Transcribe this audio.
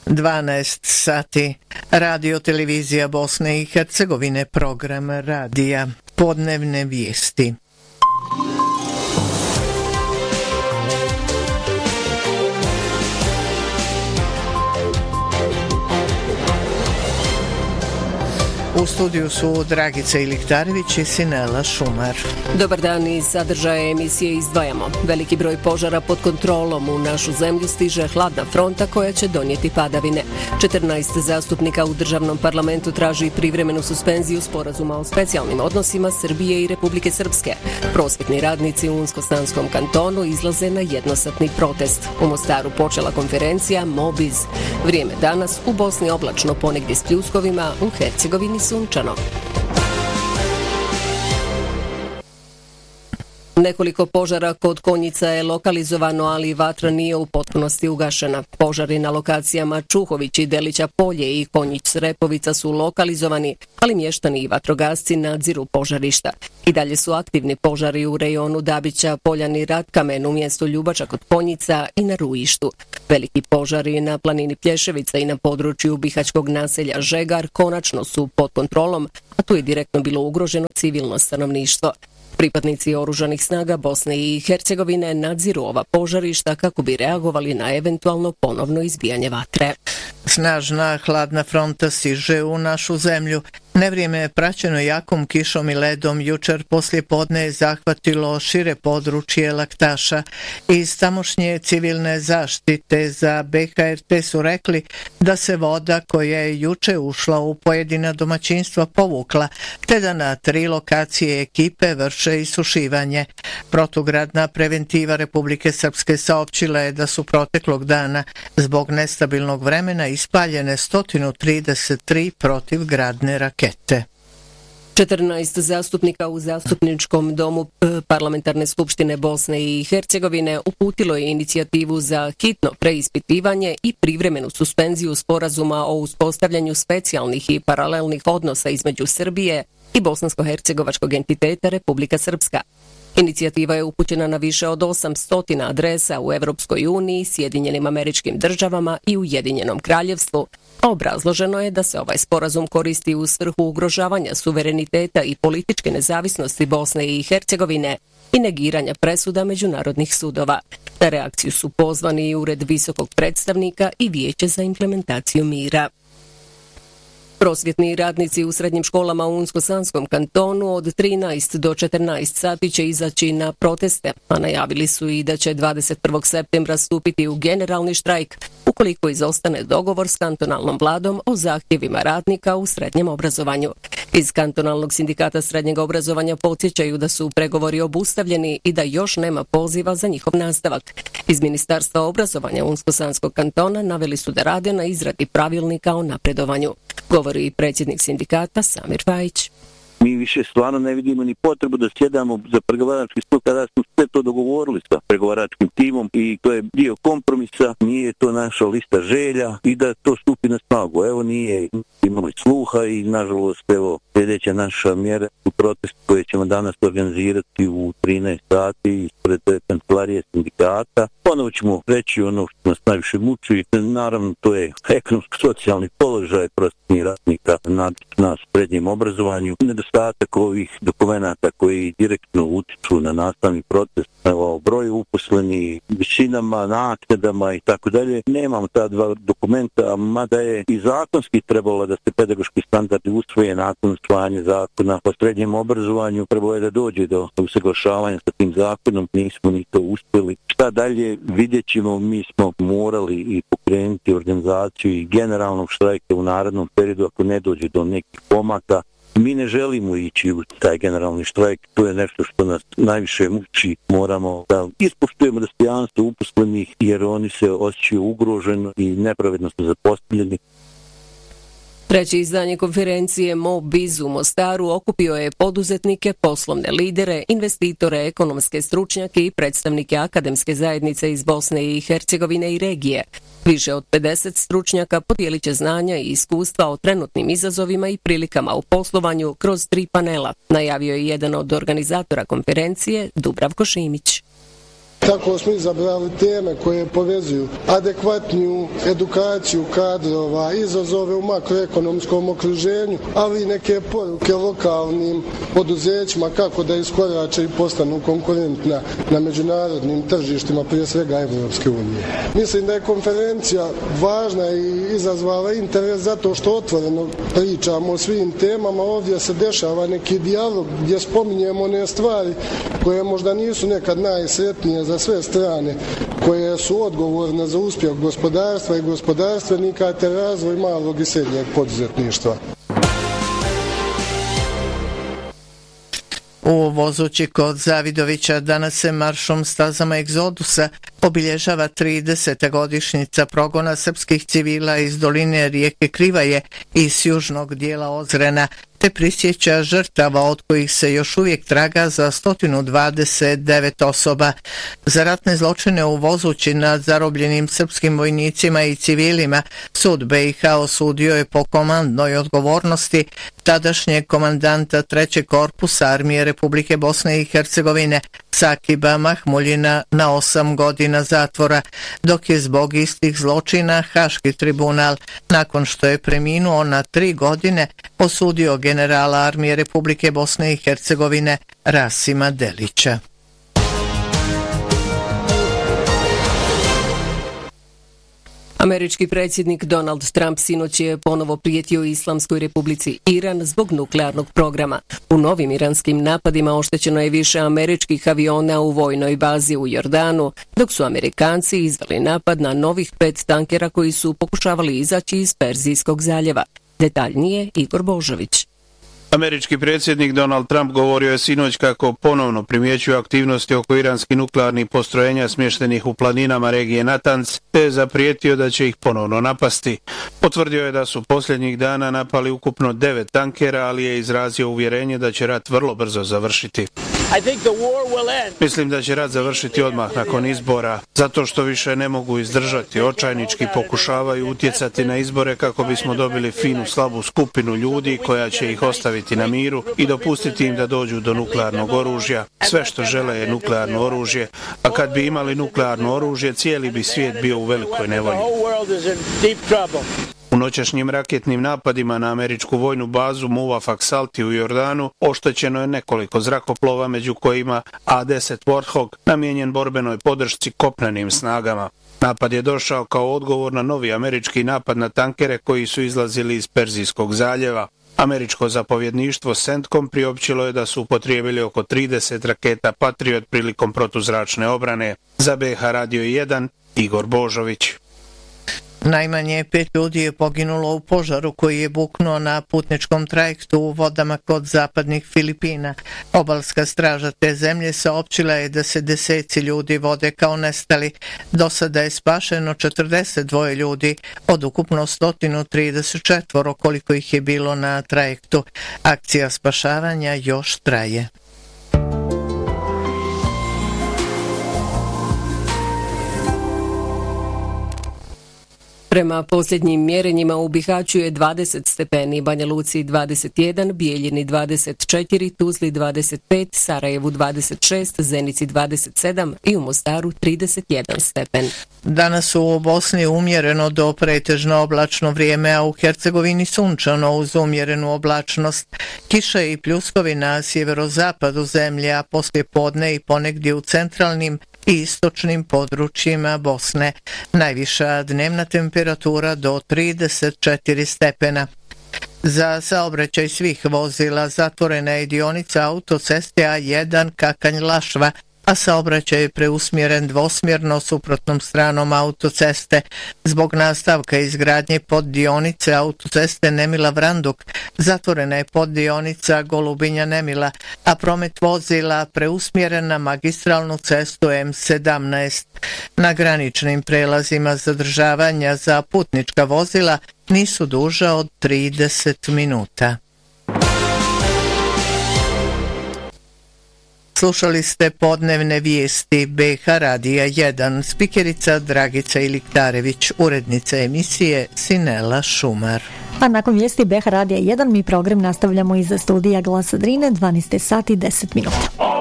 12 sati. Radio televizija Bosne i Hercegovine, program radija, podnevne vijesti. U studiju su Dragica Iliktarević i Sinela Šumar. Dobar dan, iz sadržaja emisije izdvajamo. Veliki broj požara pod kontrolom. U našu zemlju stiže hladna fronta koja će donijeti padavine. 14 zastupnika u državnom parlamentu traži privremenu suspenziju sporazuma o specijalnim odnosima Srbije i Republike Srpske. Prosvjetni radnici u Unsko-Sanskom kantonu izlaze na jednosatni protest. U Mostaru počela konferencija Mobiz. Vrijeme danas u Bosni oblačno, ponegdje s pljuskovima, u Hercegovini sunčano. Nekoliko požara kod Konjica je lokalizovano, ali vatra nije u potpunosti ugašena. Požari na lokacijama Čuhović i Delića polje i Konjić-Repovica su lokalizovani, ali mještani i vatrogasci nadziru požarišta. I dalje su aktivni požari u rejonu Dabića, Poljani, Ratkamen, u mjestu Ljubača kod Konjica i na Ruištu. Veliki požari na planini Plješevica i na području bihaćkog naselja Žegar konačno su pod kontrolom, a tu je direktno bilo ugroženo civilno stanovništvo. Pripadnici oružanih snaga Bosne i Hercegovine nadziru ova požarišta kako bi reagovali na eventualno ponovno izbijanje vatre. Snažna hladna fronta stiže u našu zemlju. Nevrijeme je praćeno jakom kišom i ledom. Jučer poslije podne je zahvatilo šire područje Laktaša. Iz tamošnje civilne zaštite za BHRT su rekli da se voda koja je juče ušla u pojedina domaćinstva povukla, te da na 3 lokacije ekipe vrše isušivanje. Protugradna preventiva Republike Srpske saopćila je da su proteklog dana zbog nestabilnog vremena ispaljene 133 protivgradne rakete. 14 zastupnika u Zastupničkom domu Parlamentarne skupštine Bosne i Hercegovine uputilo je inicijativu za hitno preispitivanje i privremenu suspenziju sporazuma o uspostavljanju specijalnih i paralelnih odnosa između Srbije i bosansko-hercegovačkog entiteta Republika Srpska. Inicijativa je upućena na više od 800 adresa u Evropskoj uniji, Sjedinjenim Američkim Državama i Ujedinjenom Kraljevstvu, a obrazloženo je da se ovaj sporazum koristi u svrhu ugrožavanja suvereniteta i političke nezavisnosti Bosne i Hercegovine i negiranja presuda međunarodnih sudova. Na reakciju su pozvani i Ured visokog predstavnika i Vijeće za implementaciju mira. Prosvjetni radnici u srednjim školama u Unsko-Sanskom kantonu od 13 do 14 sati će izaći na proteste, a najavili su i da će 21. septembra stupiti u generalni štrajk ukoliko izostane dogovor s kantonalnom vladom o zahtjevima radnika u srednjem obrazovanju. Iz kantonalnog sindikata srednjeg obrazovanja podsjećaju da su pregovori obustavljeni i da još nema poziva za njihov nastavak. Iz Ministarstva obrazovanja Unsko-Sanskog kantona naveli su da rade na izradi pravilnika o napredovanju. Govori predsjednik sindikata Samir Fajić. Mi više stvarno ne vidimo ni potrebu da sjedamo za pregovarački stol kada smo sve to dogovorili sa pregovaračkim timom i to je dio kompromisa, nije to naša lista želja i da to stupi na snagu. Evo nije imali sluha i nažalost evo sljedeća naša mjera u protestu koje ćemo danas organizirati u 13 sati ispred kancelarije sindikata. Ponovo ćemo reći ono što nas najviše muči. Naravno to je ekonomsko-socijalni položaj prosvjetnih radnika nad nas u srednjem obrazovanju. Nedostatak ovih dokumenata koji direktno utiču na nastavni proces, o broju uposlenih, visinama, naknadama i tako dalje. Nemamo ta dva dokumenta, mada je i zakonski trebalo da se pedagoški standardi usvoje nakon usvajanja zakona o srednjem obrazovanju. Trebalo je da dođe do usaglašavanja sa tim zakonom, nismo ni to uspjeli. Šta dalje vidjet ćemo, mi smo morali i pokrenuti organizaciju i generalnog štrajka u narednom periodu ako ne dođe do nekih pomaka. Mi ne želimo ići u taj generalni štrajk, to je nešto što nas najviše muči. Moramo da ispoštujemo dostojanstvo uposlenih jer oni se osjećaju ugroženo i nepravedno su zapostavljeni. Treće izdanje konferencije Mobiz u Mostaru okupio je poduzetnike, poslovne lidere, investitore, ekonomske stručnjake i predstavnike akademske zajednice iz Bosne i Hercegovine i regije. Više od 50 stručnjaka podijelit će znanja i iskustva o trenutnim izazovima i prilikama u poslovanju kroz 3 panela, najavio je jedan od organizatora konferencije, Dubravko Šimić. Tako smo izabrali teme koje povezuju adekvatniju edukaciju kadrova, izazove u makroekonomskom okruženju, ali i neke poruke lokalnim poduzećima kako da iskorače i postanu konkurentna na međunarodnim tržištima, prije svega Evropske unije. Mislim da je konferencija važna i izazvala interes zato što otvoreno pričamo o svim temama. Ovdje se dešava neki dijalog gdje spominjemo one stvari koje možda nisu nekad najsretnije za sve strane, koje su odgovorne za uspjeh gospodarstva i gospodarstvenika te razvoj malog i srednjeg poduzetništva. U Vozući kod Zavidovića danas se maršom stazama egzodusa obilježava 30. godišnjica progona srpskih civila iz doline rijeke Krivaje i s južnog dijela Ozrena, te prisjeća žrtava od kojih se još uvijek traga za 129 osoba. Za ratne zločine u Vozući nad zarobljenim srpskim vojnicima i civilima sud BiH osudio je po komandnoj odgovornosti tadašnjeg komandanta 3. korpusa armije Republike Bosne i Hercegovine Sakiba Mahmuljina na 8 godina zatvora, dok je zbog istih zločina Haški tribunal, nakon što je preminuo na 3 godine, osudio generala armije Republike Bosne i Hercegovine Rasima Delića. Američki predsjednik Donald Trump sinoć je ponovo prijetio Islamskoj republici Iran zbog nuklearnog programa. U novim iranskim napadima oštećeno je više američkih aviona u vojnoj bazi u Jordanu, dok su Amerikanci izveli napad na novih 5 tankera koji su pokušavali izaći iz Perzijskog zaljeva. Detaljnije Igor Božović. Američki predsjednik Donald Trump govorio je sinoć kako ponovno primjećuje aktivnosti oko iranskih nuklearnih postrojenja smještenih u planinama regije Natanz, te je zaprijetio da će ih ponovno napasti. Potvrdio je da su posljednjih dana napali ukupno 9 tankera, ali je izrazio uvjerenje da će rat vrlo brzo završiti. Mislim da će rat završiti odmah nakon izbora, zato što više ne mogu izdržati. Očajnički pokušavaju utjecati na izbore kako bismo dobili finu slabu skupinu ljudi koja će ih ostaviti na miru i dopustiti im da dođu do nuklearnog oružja. Sve što žele je nuklearno oružje, a kad bi imali nuklearno oružje, cijeli bi svijet bio u velikoj nevolji. U noćašnjim raketnim napadima na američku vojnu bazu Muwafaq Salti u Jordanu oštećeno je nekoliko zrakoplova, među kojima A-10 Warthog namijenjen borbenoj podršci kopnenim snagama. Napad je došao kao odgovor na novi američki napad na tankere koji su izlazili iz Perzijskog zaljeva. Američko zapovjedništvo CENTCOM priopćilo je da su upotrijebili oko 30 raketa Patriot prilikom protuzračne obrane. Za BiH Radio 1, Igor Božović. Najmanje 5 ljudi je poginulo u požaru koji je buknuo na putničkom trajektu u vodama kod zapadnih Filipina. Obalska straža te zemlje saopćila je da se deseci ljudi vode kao nestali. Do sada je spašeno 42 ljudi od ukupno 134 koliko ih je bilo na trajektu. Akcija spašavanja još traje. Prema posljednjim mjerenjima u Bihaću je 20 stepeni, Banja Luci 21, Bijeljini 24, Tuzli 25, Sarajevu 26, Zenici 27 i u Mostaru 31 stepen. Danas u Bosni umjereno do pretežno oblačno vrijeme, a u Hercegovini sunčano uz umjerenu oblačnost. Kiša i pljuskovi na sjeverozapadu zemlje, a poslije podne i ponegdje u centralnim i istočnim područjima Bosne. Najviša dnevna temperatura do 34 stepena. Za saobraćaj svih vozila zatvorena je dionica autoceste A1 Kakanj-Lašva, a saobraćaj je preusmjeren dvosmjerno suprotnom stranom autoceste. Zbog nastavka izgradnje poddionice autoceste Nemila-Vranduk zatvorena je poddionica Golubinja-Nemila, a promet vozila preusmjeren na magistralnu cestu M17. Na graničnim prelazima zadržavanja za putnička vozila nisu duža od 30 minuta. Slušali ste podnevne vijesti BiH Radija 1, spikerica Dragica Iliktarević, urednica emisije Sinela Šumar. A nakon vijesti BiH Radija 1 mi program nastavljamo iz studija Glasa Drine, 12 sati 10 minuta.